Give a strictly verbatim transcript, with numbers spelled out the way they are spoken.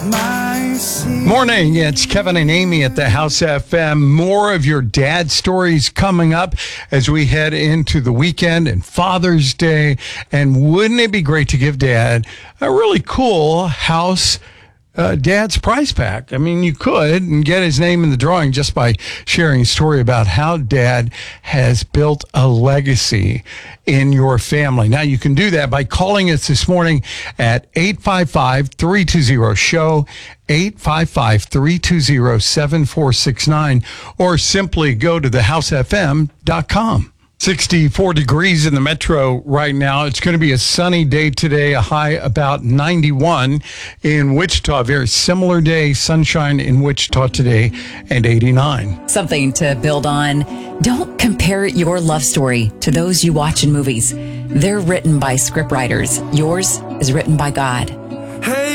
Morning, it's Kevin and Amy at the House F M. More of your dad stories coming up as we head into the weekend and Father's Day. And wouldn't it be great to give Dad a really cool house Uh, Dad's prize pack? I mean, you could and get his name in the drawing just by sharing a story about how Dad has built a legacy in your family. Now, you can do that by calling us this morning at eight five five, three two zero, S H O W, eight five five, three two zero, seven four six nine, or simply go to the house f m dot com. sixty-four degrees in the metro right now. It's going to be a sunny day today, a high about ninety-one in Wichita. Very similar day, sunshine in Wichita today, and eighty-nine. Something to build on. Don't compare your love story to those you watch in movies. They're written by scriptwriters. Yours is written by God. Hey.